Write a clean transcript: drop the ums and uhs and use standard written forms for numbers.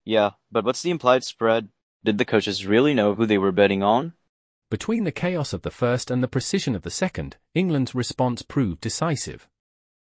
Yeah, but what's the implied spread? Did the coaches really know who they were betting on? Between the chaos of the first and the precision of the second, England's response proved decisive.